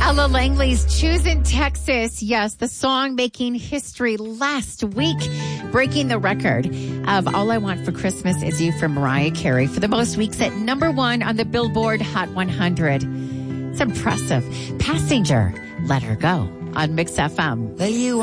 Ella Langley's Choosing Texas. Yes, the song making history last week, breaking the record of All I Want for Christmas Is You from Mariah Carey for the most weeks at number 1 on the Billboard Hot 100. It's impressive. Passenger, Let Her Go on Mix FM. Well, you